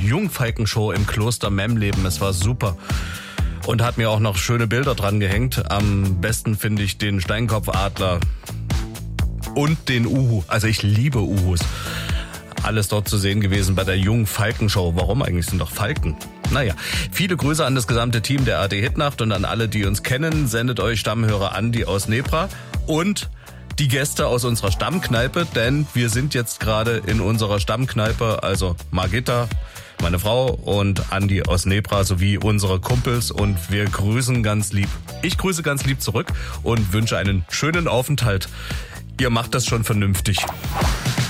Jungfalkenshow im Kloster Memleben. Es war super. Und hat mir auch noch schöne Bilder dran gehängt. Am besten finde ich den Steinkopfadler und den Uhu. Also ich liebe Uhus. Alles dort zu sehen gewesen bei der Jungfalkenshow. Warum eigentlich? Sind doch Falken. Naja, viele Grüße an das gesamte Team der AD Hitnacht und an alle, die uns kennen. Sendet euch Stammhörer Andi aus Nebra und die Gäste aus unserer Stammkneipe, denn wir sind jetzt gerade in unserer Stammkneipe, also Margitta, meine Frau und Andi aus Nebra sowie unsere Kumpels und wir grüßen ganz lieb. Ich grüße ganz lieb zurück und wünsche einen schönen Aufenthalt. Ihr macht das schon vernünftig.